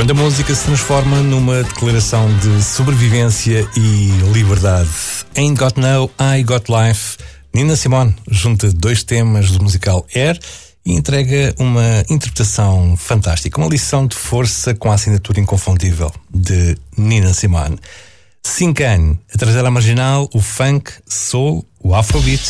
Quando a música se transforma numa declaração de sobrevivência e liberdade. Ain't Got No, I Got Life. Nina Simone junta dois temas do musical Air e entrega uma interpretação fantástica, uma lição de força com a assinatura inconfundível de Nina Simone. Cincane, a trazer à marginal o funk, soul, o afrobeat